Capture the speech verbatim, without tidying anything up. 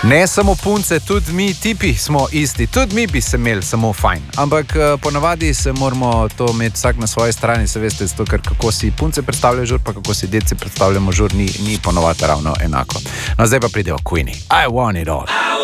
Ne samo punce, tudi mi tipi smo isti, tudi mi bi se imeli samo fajn, ampak ponavadi se moramo to imeti vsak na svoji strani, se veste, zato, ker kako si punce predstavljajo žur, pa kako si deci predstavljamo žur, ni, ni ponavadi ravno enako. No, zdaj pa pridejo Queenie. I want it all.